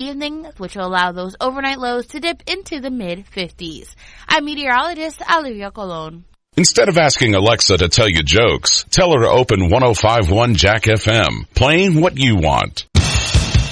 evening, which will allow those overnight lows to dip into the mid-50s. I'm meteorologist Olivia Colon. Instead of asking Alexa to tell you jokes, tell her to open 105.1 Jack FM, playing what you want.